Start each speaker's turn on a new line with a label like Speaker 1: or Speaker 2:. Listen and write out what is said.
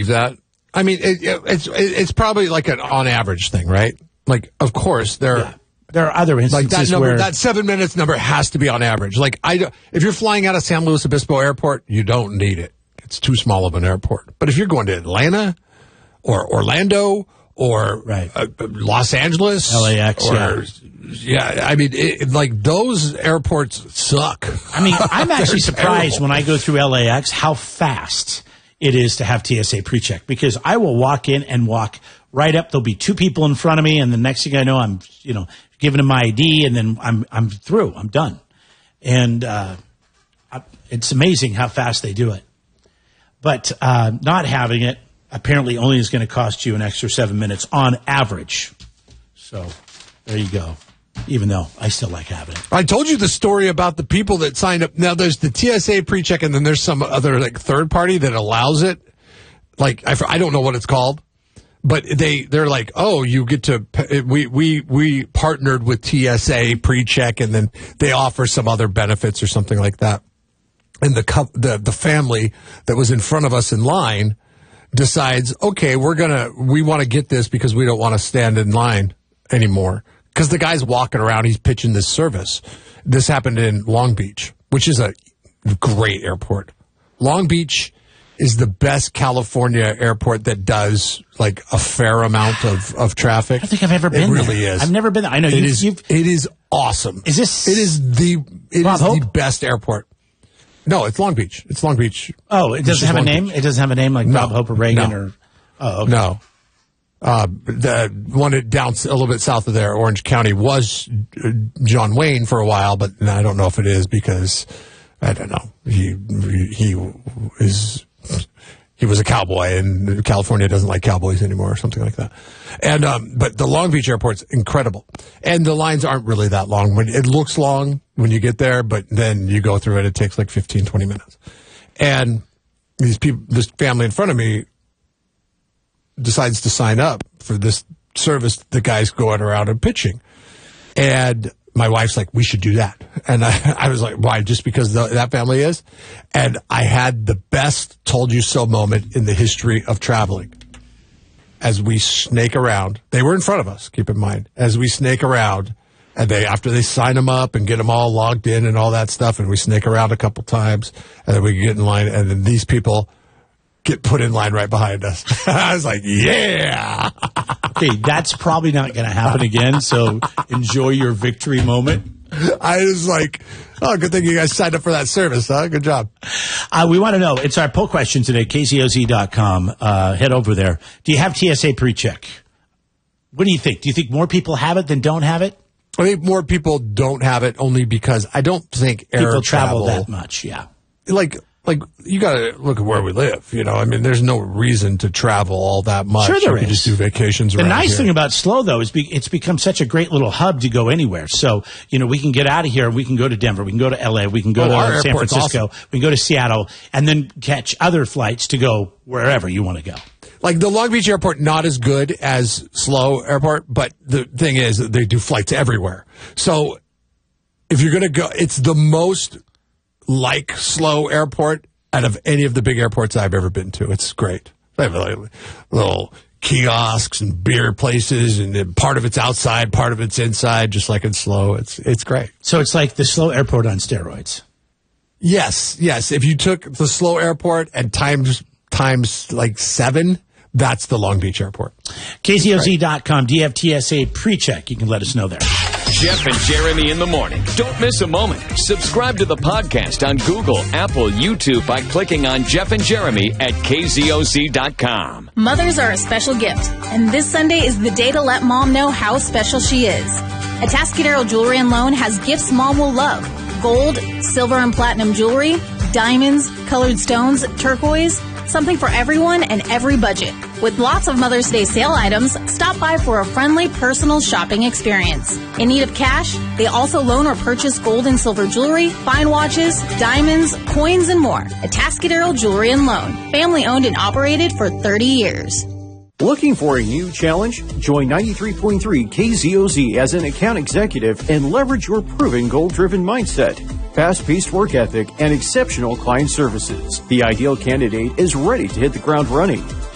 Speaker 1: believe that. I mean, it's probably like an on average thing, right? Like, of course, there
Speaker 2: are other instances
Speaker 1: like that number,
Speaker 2: where
Speaker 1: that 7 minutes number has to be on average. Like, if you're flying out of San Luis Obispo Airport, you don't need it. It's too small of an airport. But if you're going to Atlanta or Orlando or Los Angeles,
Speaker 2: LAX,
Speaker 1: I mean, like those airports suck.
Speaker 2: I mean, I'm actually surprised when I go through LAX how fast it is to have TSA pre-check, because I will walk in and walk right up. There'll be two people in front of me, and the next thing I know, I'm giving them my ID, and then I'm through. I'm done, and it's amazing how fast they do it. But not having it apparently only is going to cost you an extra 7 minutes on average. So there you go. Even though I still like having it.
Speaker 1: I told you the story about the people that signed up. Now, there's the TSA pre-check, and then there's some other like third party that allows it. Like, I don't know what it's called, but they're like, oh, you get to, we partnered with TSA pre-check, and then they offer some other benefits or something like that. And the family that was in front of us in line decides, okay, we want to get this because we don't want to stand in line anymore. Because the guy's walking around, he's pitching this service. This happened in Long Beach, which is a great airport. Long Beach is the best California airport that does like a fair amount of traffic.
Speaker 2: I don't think I've ever been there. It really is. I've never been there. I know it
Speaker 1: is awesome.
Speaker 2: It is
Speaker 1: the best airport. No, it's Long Beach. It's Long Beach.
Speaker 2: Oh, it doesn't have a name? It doesn't have a name like Bob Hope or Reagan or... Oh, okay.
Speaker 1: No. The one down a little bit south of there, Orange County, was John Wayne for a while, but I don't know if it is because I don't know. He was a cowboy, and California doesn't like cowboys anymore, or something like that. And but the Long Beach airport's incredible, and the lines aren't really that long. When it looks long when you get there, but then you go through it, it takes like 15, 20 minutes. And this family in front of me decides to sign up for this service the guy's going around and pitching. And my wife's like, we should do that. And I was like, why? Just because that family is? And I had the best told you so moment in the history of traveling. As we snake around, they were in front of us, keep in mind, as we snake around, and after they sign them up and get them all logged in and all that stuff, and we snake around a couple times, and then we get in line, and then these people get put in line right behind us. I was like, yeah.
Speaker 2: Okay, that's probably not going to happen again, so enjoy your victory moment.
Speaker 1: I was like, oh, good thing you guys signed up for that service, huh? Good job.
Speaker 2: We want to know, it's our poll question today, KZOZ.com. Head over there. Do you have TSA pre-check? What do you think? Do you think more people have it than don't have it?
Speaker 1: I think more people don't have it only because I don't think
Speaker 2: people travel that much, yeah.
Speaker 1: Like you got to look at where we live, you know. I mean, there's no reason to travel all that much.
Speaker 2: Sure, there is.
Speaker 1: You can just do vacations around
Speaker 2: here. The nice thing about SLO, though, is it's become such a great little hub to go anywhere. So, you know, we can get out of here. We can go to Denver. We can go to L.A. We can go to San Francisco. Awesome. We can go to Seattle and then catch other flights to go wherever you want to go.
Speaker 1: Like the Long Beach airport, not as good as SLO airport, but the thing is that they do flights everywhere. So if you're going to go, it's the most like SLO airport out of any of the big airports I've ever been to. It's great. They have like little kiosks and beer places, and part of it's outside, part of it's inside, just like in SLO. It's great.
Speaker 2: So it's like the SLO airport on steroids.
Speaker 1: Yes. If you took the SLO airport and times like 7, that's the Long Beach airport.
Speaker 2: KZOZ.com. Do you have TSA pre-check? You can let us know there.
Speaker 3: Jeff and Jeremy in the morning. Don't miss a moment. Subscribe to the podcast on Google, Apple, YouTube by clicking on Jeff and Jeremy at KZOZ.com.
Speaker 4: Mothers are a special gift, and this Sunday is the day to let mom know how special she is. Atascadero Jewelry and Loan has gifts mom will love. Gold, silver, and platinum jewelry, diamonds, colored stones, turquoise, something for everyone and every budget. With lots of Mother's Day sale items, stop by for a friendly, personal shopping experience. In need of cash? They also loan or purchase gold and silver jewelry, fine watches, diamonds, coins, and more. Atascadero Jewelry and Loan. Family owned and operated for 30 years.
Speaker 5: Looking for a new challenge? Join 93.3 KZOZ as an account executive and leverage your proven goal-driven mindset, fast-paced work ethic, and exceptional client services. The ideal candidate is ready to hit the ground running.